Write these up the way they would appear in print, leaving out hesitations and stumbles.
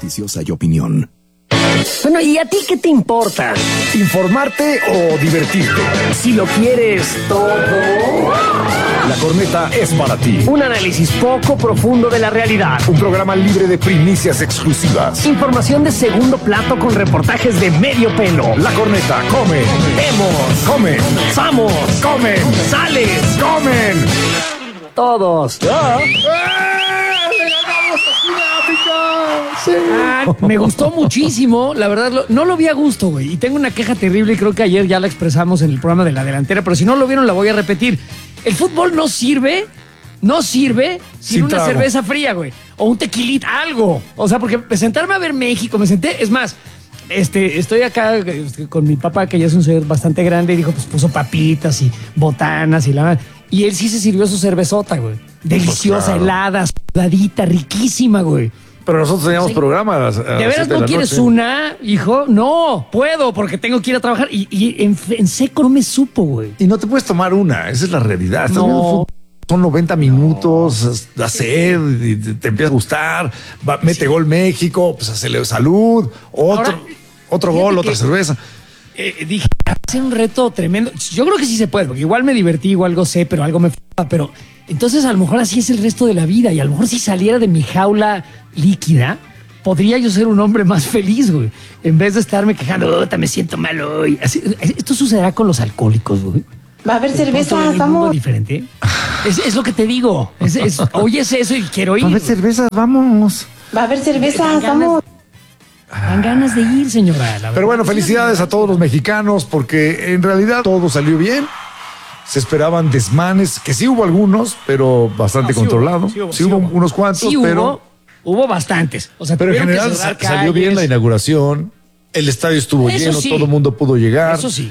beneficiosa y opinión. Bueno, ¿y a ti qué te importa? ¿Informarte o divertirte? Si lo quieres todo. La Corneta es para ti. Un análisis poco profundo de la realidad. Un programa libre de primicias exclusivas. Información de segundo plato con reportajes de medio pelo. La Corneta come. Vemos. Comen. Vamos. Comen. Sales. Comen. Todos. Me gustó muchísimo, la verdad, no lo vi a gusto, güey. Y tengo una queja terrible y creo que ayer ya la expresamos en el programa de La Delantera, pero si no lo vieron la voy a repetir. El fútbol no sirve sin una cerveza fría, güey. O un tequilita, algo. O sea, porque sentarme a ver México, es más, estoy acá con mi papá, que ya es un señor bastante grande, y dijo, pues puso papitas y botanas y él sí se sirvió su cervezota, güey. Deliciosa, Pues claro. Helada, sudadita, riquísima, güey. Pero nosotros teníamos programas. ¿De veras no quieres una, hijo? No, puedo, porque tengo que ir a trabajar. Y en seco no me supo, güey. Y no te puedes tomar una, esa es la realidad. Estás No. viendo fútbol, son 90 minutos, da sed, y te empieza a gustar, mete gol México, pues hacerle salud, otro gol, otra cerveza. Dije, hace un reto tremendo. Yo creo que sí se puede, porque igual me divertí, igual gocé, pero algo me falta. Pero entonces a lo mejor así es el resto de la vida. Y a lo mejor si saliera de mi jaula líquida, podría yo ser un hombre más feliz, güey. En vez de estarme quejando, me siento mal hoy. Esto sucederá con los alcohólicos, güey. Va a haber cerveza, ¿Mundo vamos. diferente? Es lo que te digo. Oyes eso y quiero ir. A ver, cervezas, vamos. Va a haber cerveza, Dan ganas- vamos. Dan ganas de ir, señora. la verdad. Pero bueno, felicidades a todos los mexicanos, porque en realidad todo salió bien. Se esperaban desmanes, que sí hubo algunos, pero bastante No, sí controlado. hubo, Sí hubo unos cuantos, Sí pero hubo bastantes. O sea, en tuvieron que general cerrar salió bien la calles. inauguración. El estadio estuvo Eso lleno, sí. todo el mundo pudo llegar. Eso sí.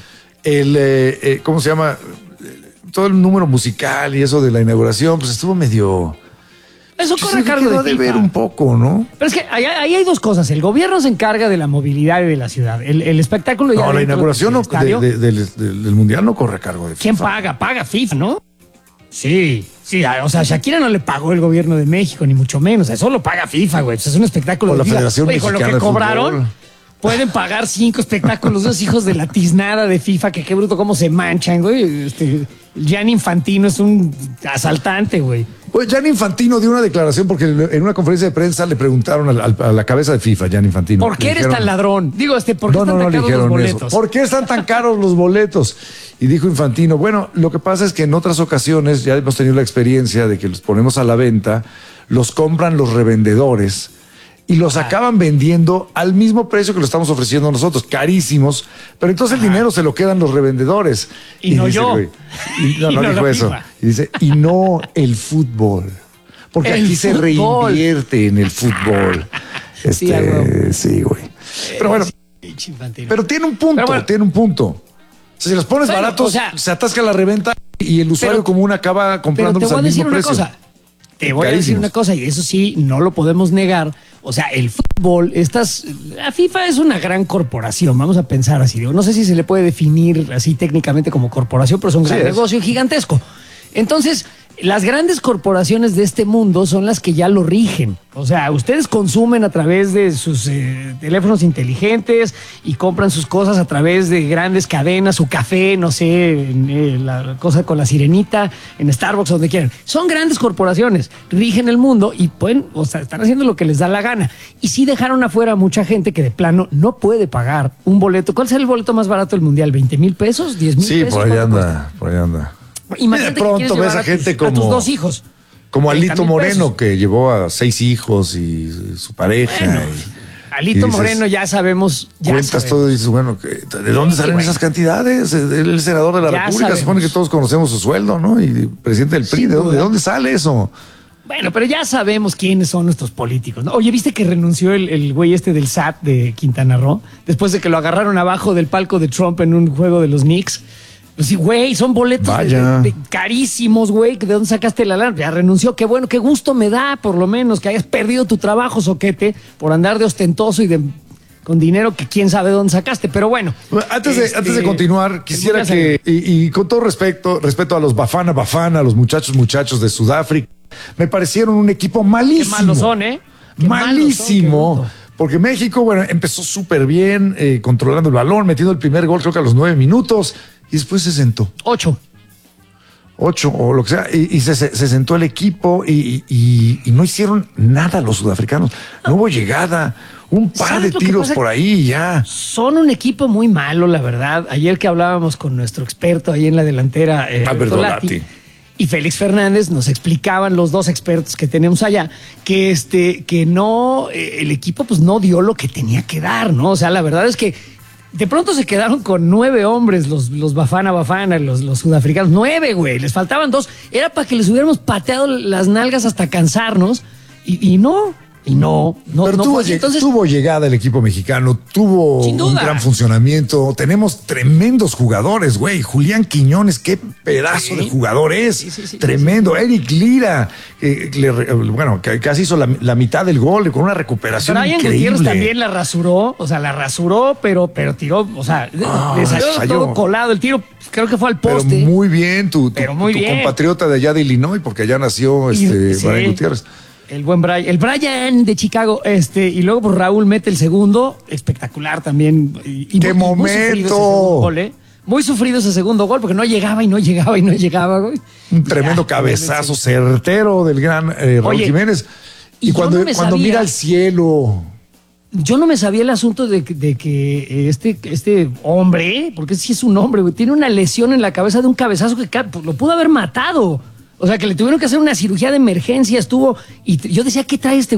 ¿Cómo se llama? Todo el número musical y eso de la inauguración, pues estuvo medio... Eso Yo corre a siento que cargo quedó de de ver FIFA. un poco, ¿no? Pero es que ahí hay dos cosas. El gobierno se encarga de la movilidad y de la ciudad. El espectáculo ya No, la dentro inauguración del estadio, del Mundial no corre a cargo de FIFA. ¿quién paga? Paga FIFA, ¿no? Sí, o sea, Shakira no le pagó el gobierno de México, ni mucho menos. Eso lo paga FIFA, güey. Pues es un espectáculo O de la FIFA. Federación Oye, con lo Mexicana que de cobraron, Fútbol. pueden pagar 5 espectáculos. Esos hijos de la tiznada de FIFA, que qué bruto cómo se manchan, güey. Gianni Infantino es un asaltante, güey. Pues Gianni Infantino dio una declaración porque en una conferencia de prensa le preguntaron a la cabeza de FIFA, Gianni Infantino. ¿Por qué Le eres dijeron, tan ladrón? Digo, ¿por qué No, están tan le caros los dijeron boletos? eso. ¿Por qué están tan caros los boletos? Y dijo Infantino, bueno, lo que pasa es que en otras ocasiones ya hemos tenido la experiencia de que los ponemos a la venta, los compran los revendedores y los acaban vendiendo al mismo precio que lo estamos ofreciendo nosotros, carísimos, pero entonces el dinero se lo quedan los revendedores. Y no dice, yo. güey, no Y no dijo la eso. FIFA. Y dice, y no el fútbol. Porque El aquí se fútbol. reinvierte en el fútbol. Sí, a huevo. Sí, güey. Pero bueno, Pinche Infantino. pero tiene un punto, Pero bueno. tiene un punto. O sea, si los pones Bueno, baratos, o sea, se atasca la reventa y el usuario pero- común acaba Pero te comprándolos voy a al decir mismo una precio. cosa. Te voy a decir Carísimos. una cosa, y eso sí, no lo podemos negar. O sea, el fútbol, la FIFA es una gran corporación, vamos a pensar así. Digo, no sé si se le puede definir así técnicamente como corporación, pero es un gran Sí es. negocio gigantesco. Entonces, las grandes corporaciones de este mundo son las que ya lo rigen. O sea, ustedes consumen a través de sus teléfonos inteligentes y compran sus cosas a través de grandes cadenas, su café, no sé, la cosa con la sirenita, en Starbucks, donde quieran. Son grandes corporaciones, rigen el mundo y pueden, o sea, están haciendo lo que les da la gana. Y sí dejaron afuera a mucha gente que de plano no puede pagar un boleto. ¿Cuál será el boleto más barato del mundial? ¿20,000 pesos? ¿10,000 Sí, pesos? por ahí ¿Cuánto anda, por ahí anda. cuesta? Imagínate de que pronto quieres ves llevar a gente a tus como- 2 hijos. Como Alito 30,000 Moreno, pesos. que llevó a 6 hijos y su pareja. Bueno, y Alito dices, Moreno ya sabemos. cuentas todo y dices, bueno, ¿de dónde salen bueno. esas cantidades? Él es el senador de la Ya República, sabemos. se supone que todos conocemos su sueldo, ¿no? Y presidente del PRI, Sin ¿de duda. dónde sale eso? Bueno, pero ya sabemos quiénes son nuestros políticos, ¿no? Oye, ¿viste que renunció el güey este del SAT de Quintana Roo? Después de que lo agarraron abajo del palco de Trump en un juego de los Knicks. Pues sí, güey, son boletos Vaya. carísimos, güey. ¿De dónde sacaste la lana? Ya renunció. Qué bueno, qué gusto me da, por lo menos, que hayas perdido tu trabajo, soquete, por andar de ostentoso y con dinero que quién sabe dónde sacaste. Pero bueno. Antes de continuar, quisiera Mundial que, y con todo respeto a los Bafana, a los muchachos de Sudáfrica, me parecieron un equipo Qué malísimo. malos son, ¿eh? Qué malos son, qué Malísimo. bruto. Porque México, bueno, empezó súper bien, controlando el balón, metiendo el primer gol, creo que a los 9 minutos, y después se sentó. 8 o lo que sea, y se sentó el equipo y no hicieron nada los sudafricanos. No hubo llegada, un par de tiros por ahí y ya. Son un equipo muy malo, la verdad. Ayer que hablábamos con nuestro experto ahí en la delantera, Bertolatti, y Félix Fernández, nos explicaban los dos expertos que tenemos allá que no, el equipo pues no dio lo que tenía que dar, ¿no? O sea, la verdad es que de pronto se quedaron con 9 hombres los Bafana, los sudafricanos. 9, güey. Les faltaban 2. Era para que les hubiéramos pateado las nalgas hasta cansarnos. Y no. Pero tuvo llegada el equipo mexicano, tuvo un gran funcionamiento. Tenemos tremendos jugadores, güey. Julián Quiñones, qué pedazo de jugador es. Sí, tremendo. Sí. Eric Lira, que casi hizo la mitad del gol con una recuperación Brian increíble. Gutiérrez también la rasuró, pero tiró, o sea, le salió todo colado el tiro. Creo que fue al poste. Pero muy bien, tu compatriota de allá de Illinois, porque allá nació Brian Gutiérrez. El buen Brian, el Brian de Chicago, y luego pues Raúl mete el segundo, espectacular también. ¡Qué momento! Muy sufrido ese segundo gol, porque no llegaba, güey. Un tremendo cabezazo certero del gran Raúl Jiménez. Y cuando mira al cielo. Yo no me sabía el asunto de que este hombre, porque sí es un hombre, güey, tiene una lesión en la cabeza de un cabezazo que lo pudo haber matado. O sea, que le tuvieron que hacer una cirugía de emergencia, y yo decía, ¿qué trae este